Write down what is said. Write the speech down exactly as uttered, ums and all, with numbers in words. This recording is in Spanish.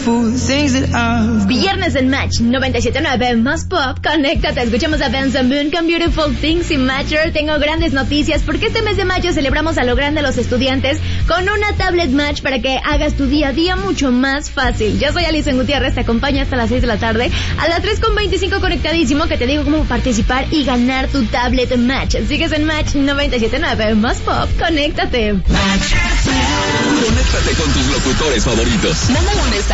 Viernes en Match noventa y siete punto nueve más pop, conéctate, escuchamos a Benson Boone con Beautiful Things y Matcher. Tengo grandes noticias porque este mes de mayo celebramos a lo grande a los estudiantes con una tablet Match para que hagas tu día a día mucho más fácil. Yo soy Alison Gutiérrez, te acompaño hasta las seis de la tarde, a las tres con veinticinco conectadísimo, que te digo cómo participar y ganar tu tablet Match. Sigues en Match noventa y siete punto nueve más pop, conéctate. Conéctate con tus locutores favoritos. Mándale un mensaje